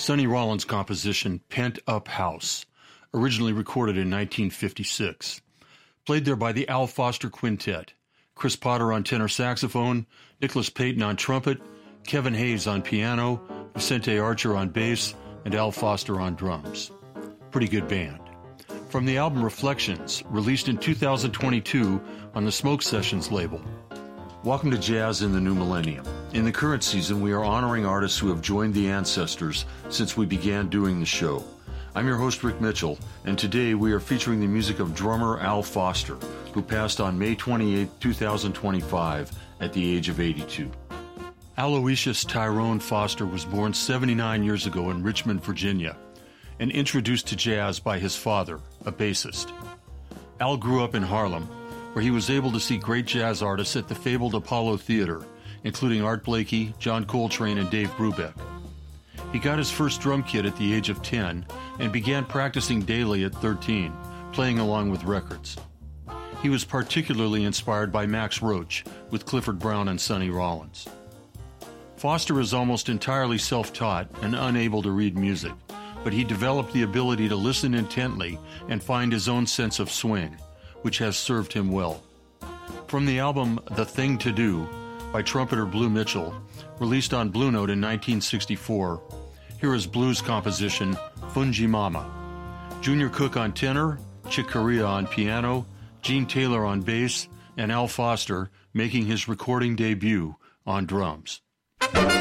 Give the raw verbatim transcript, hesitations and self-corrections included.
Sonny Rollins' composition, Pent Up House, originally recorded in nineteen fifty-six. Played there by the Al Foster Quintet, Chris Potter on tenor saxophone, Nicholas Payton on trumpet, Kevin Hayes on piano, Vicente Archer on bass, and Al Foster on drums. Pretty good band. From the album Reflections, released in two thousand twenty-two on the Smoke Sessions label. Welcome to Jazz in the New Millennium. In the current season, we are honoring artists who have joined the ancestors since we began doing the show. I'm your host, Rick Mitchell, and today we are featuring the music of drummer Al Foster, who passed on May twenty-eighth, two thousand twenty-five at the age of eighty-two. Aloysius Tyrone Foster was born seventy-nine years ago in Richmond, Virginia, and introduced to jazz by his father, a bassist. Al grew up in Harlem, where he was able to see great jazz artists at the fabled Apollo Theater, including Art Blakey, John Coltrane, and Dave Brubeck. He got his first drum kit at the age of ten and began practicing daily at thirteen, playing along with records. He was particularly inspired by Max Roach with Clifford Brown and Sonny Rollins. Foster is almost entirely self-taught and unable to read music, but he developed the ability to listen intently and find his own sense of swing, which has served him well. From the album The Thing to Do by trumpeter Blue Mitchell, released on Blue Note in nineteen sixty-four, here is Blue's composition, Fungi Mama. Junior Cook on tenor, Chick Corea on piano, Gene Taylor on bass, and Al Foster making his recording debut on drums.